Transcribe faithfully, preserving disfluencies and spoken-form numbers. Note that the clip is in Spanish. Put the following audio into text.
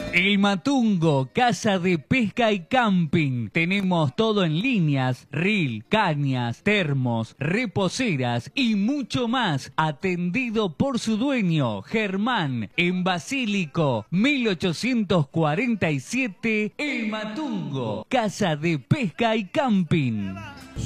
El Matungo, casa de pesca y camping. Tenemos todo en líneas, reel, cañas, termos, reposeras y mucho más. Atendido por su dueño, Germán, en Basílico, mil ochocientos cuarenta y siete. El Matungo, casa de pesca y camping.